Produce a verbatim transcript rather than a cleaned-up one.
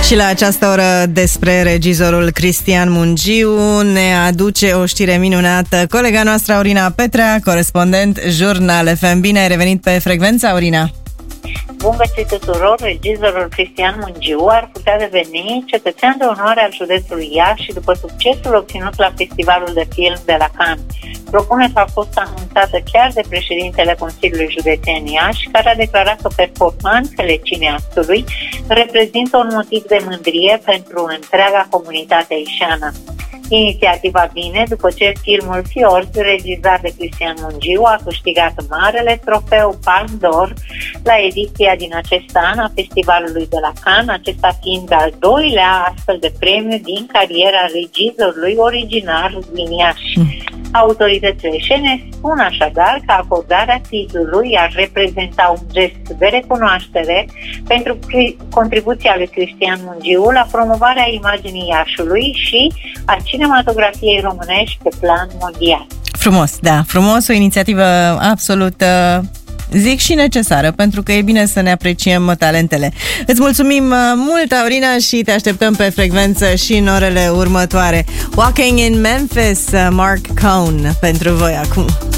Și la această oră despre regizorul Cristian Mungiu ne aduce o știre minunată colega noastră Aurina Petrea, corespondent Jurnal F M. Bine ai revenit pe frecvență, Aurina! Bun găsit tuturor! Regizorul Cristian Mungiu ar putea deveni cetățean de onoare al județului Iași după succesul obținut la Festivalul de Film de la Cannes. Propunerea a fost anunțată chiar de președintele Consiliului Județean Iași, care a declarat că performanțele cineastului reprezintă un motiv de mândrie pentru întreaga comunitate ișeană. Inițiativa vine după ce filmul Fiorz, regizat de Cristian Mungiu, a câștigat marele trofeu Palme d'Or la ediția din acest an a Festivalului de la Cannes, acesta fiind al doilea astfel de premiu din cariera regizorului originar din Iași. Autoritățile ieșene spun așadar că acordarea titlului ar reprezenta un gest de recunoaștere pentru contribuția lui Cristian Mungiu la promovarea imaginii Iașului și a cinematografiei românești pe plan mondial. Frumos, da, frumos, o inițiativă absolut, zic, și necesară, pentru că e bine să ne apreciem talentele. Îți mulțumim mult, Aurina, și te așteptăm pe frecvență și în orele următoare. Walking in Memphis, Mark Cohn, pentru voi acum.